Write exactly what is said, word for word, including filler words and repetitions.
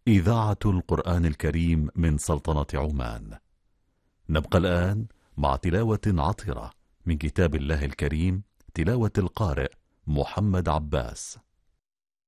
إذاعة القرآن الكريم من سلطنة عمان. نبقى الآن مع تلاوة عطرة من كتاب الله الكريم، تلاوة القارئ محمد عباس.